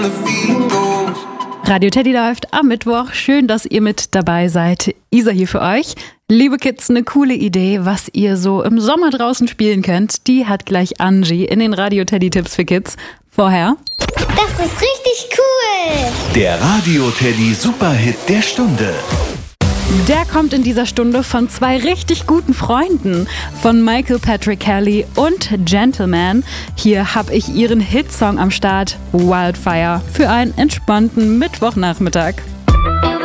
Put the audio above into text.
Radio Teddy läuft am Mittwoch. Schön, dass ihr mit dabei seid. Isa hier für euch. Liebe Kids, eine coole Idee, was ihr so im Sommer draußen spielen könnt. Die hat gleich Angie in den Radio Teddy Tipps für Kids. Vorher. Das ist richtig cool. Der Radio Teddy Superhit der Stunde. Der kommt in dieser Stunde von zwei richtig guten Freunden, von Michael Patrick Kelly und Gentleman. Hier habe ich ihren Hitsong am Start, Wildfire, für einen entspannten Mittwochnachmittag.